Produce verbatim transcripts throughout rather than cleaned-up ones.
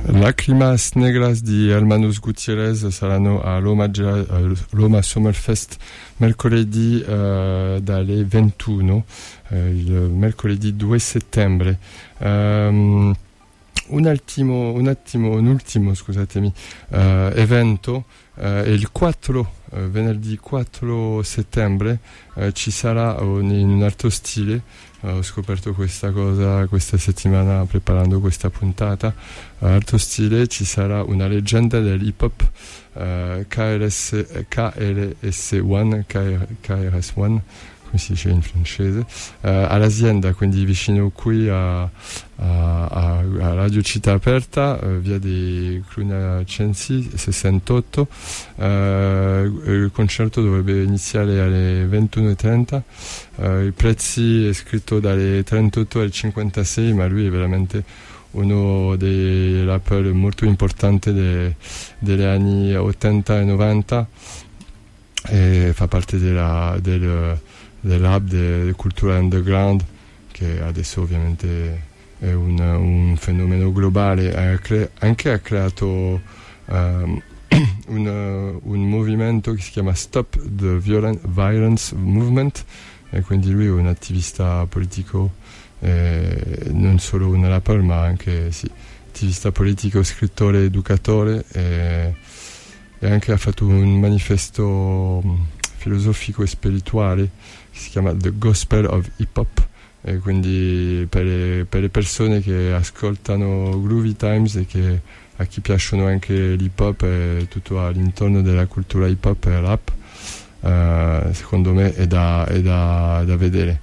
Lacrimas Negras di Hermanos Gutierrez saranno a Roma, Roma Summerfest mercoledì uh, dalle ventuno, uh, il mercoledì due settembre. Um, un, ultimo, un, attimo, un ultimo scusatemi, uh, evento uh, è il quattro, uh, venerdì quattro settembre uh, ci sarà un, in un altro stile. Uh, ho scoperto questa cosa questa settimana preparando questa puntata. Uh, altro stile, ci sarà una leggenda dell'hip hop, uh, K R S uno, K R S uno, come si dice in francese, uh, all'Azienda, quindi vicino qui a, a, a, a Radio Città Aperta, uh, via dei Cluniacensi sessantotto. Uh, il concerto dovrebbe iniziare alle ventuno e trenta. Uh, i prezzi è scritto dalle trentotto alle cinquantasei, ma lui è veramente uno dei rapper molto importanti de, degli anni ottanta e novanta, e fa parte della, del, del rap, della cultura underground, che adesso ovviamente è un, un fenomeno globale. Ha cre- anche ha creato um, un, un movimento che si chiama Stop the Violent, Violence Movement, e quindi lui è un attivista politico, eh, non solo un rapper ma anche sì, attivista politico, scrittore, educatore, e, e anche ha fatto un manifesto filosofico e spirituale che si chiama The Gospel of Hip Hop, e quindi per le, per le persone che ascoltano Groovy Times e che a chi piacciono anche l'hip hop e tutto all'intorno della cultura hip hop e rap, Uh, secondo me è da, è da, da vedere.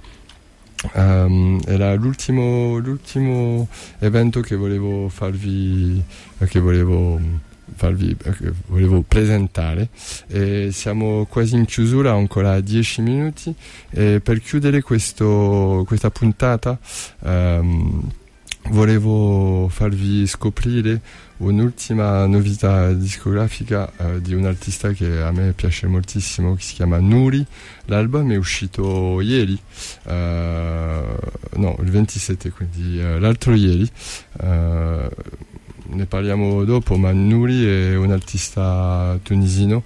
Um, era l'ultimo, l'ultimo evento che volevo farvi che volevo farvi che volevo presentare, e siamo quasi in chiusura, ancora dieci minuti, e per chiudere questo, questa puntata um, volevo farvi scoprire un'ultima novità discografica uh, di un artista che a me piace moltissimo, che si chiama Nuri. L'album è uscito ieri, uh, no, il ventisette, quindi uh, l'altro ieri. Uh, ne parliamo dopo, ma Nuri è un artista tunisino,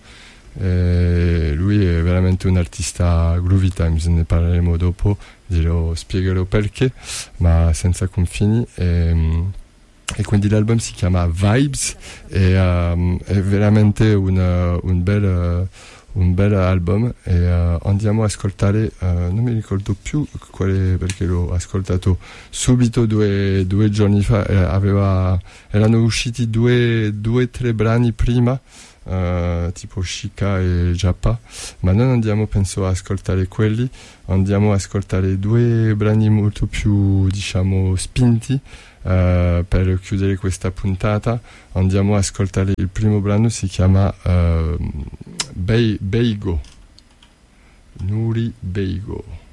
e lui è veramente un artista Groovy Times, ne parleremo dopo, lo spiegherò perché, ma senza confini. E, e quindi l'album si chiama Vibes, e um, è veramente un, uh, un, bel, uh, un bel album, e uh, andiamo a ascoltare, uh, non mi ricordo più quale, perché l'ho ascoltato subito due, due giorni fa, eh, aveva, erano usciti due o tre brani prima, Uh, tipo Shika e Japa, ma non andiamo penso a ascoltare quelli, andiamo a ascoltare due brani molto più, diciamo, spinti, uh, per chiudere questa puntata. Andiamo a ascoltare il primo brano, si chiama uh, Beigo, Nuri Beigo.